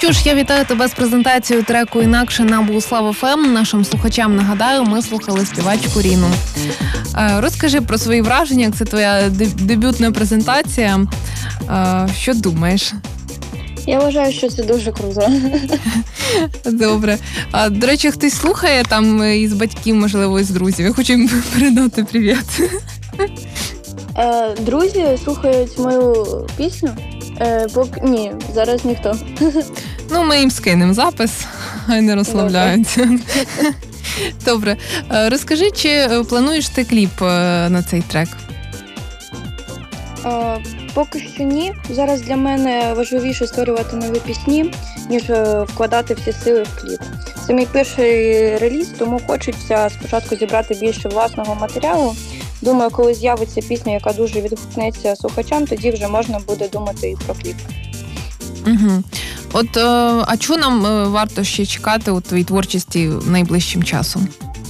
Що ж, я вітаю тебе з презентацією треку «Інакше» на Богуслав ФМ. Нашим слухачам нагадаю, ми слухали співачку Ріну. Розкажи про свої враження, як це твоя дебютна презентація. Що думаєш? Я вважаю, що це дуже круто. Добре. До речі, хтось слухає там із батьків, можливо, із друзів? Я хочу їм передати привіт. Друзі слухають мою пісню? Ні, зараз ніхто. Ну, ми їм скинемо запис, хай не розслабляються. Добре. Розкажи, чи плануєш ти кліп на цей трек? Поки що ні. Зараз для мене важливіше створювати нові пісні, ніж вкладати всі сили в кліп. Це мій перший реліз, тому хочеться спочатку зібрати більше власного матеріалу. Думаю, коли з'явиться пісня, яка дуже відгукнеться слухачам, тоді вже можна буде думати і про кліп. Угу. От, а чого нам варто ще чекати у твоїй творчості найближчим часом?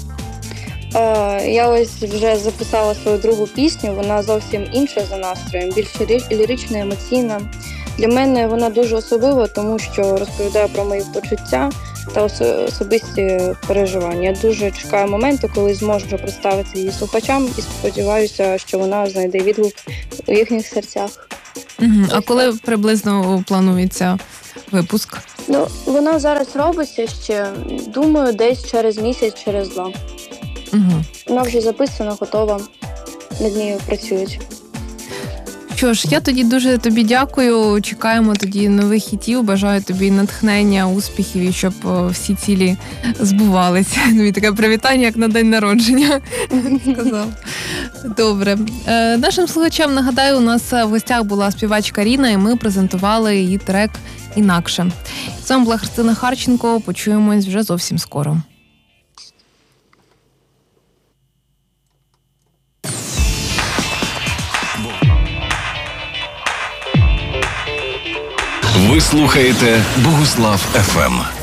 Я ось вже записала свою другу пісню, вона зовсім інша за настроєм, більш лірична, емоційна. Для мене вона дуже особлива, тому що розповідає про мої почуття та особисті переживання. Я дуже чекаю моменту, коли зможу представити її слухачам і сподіваюся, що вона знайде відгук у їхніх серцях. Угу. А коли приблизно планується випуск? Ну, вона зараз робиться ще, думаю, десь через місяць, через 2. Угу. Вона вже записана, готова, над нею працюють. Що ж, я тоді дуже тобі дякую, чекаємо тоді нових хітів, бажаю тобі натхнення, успіхів і щоб всі цілі збувалися. Тобі таке привітання, як на день народження, сказав. Добре. Нашим слухачам, нагадаю, у нас в гостях була співачка Ріна, і ми презентували її трек «Інакше». З вами була Христина Харченко, почуємось вже зовсім скоро. Ви слухаєте Богуслав ФМ.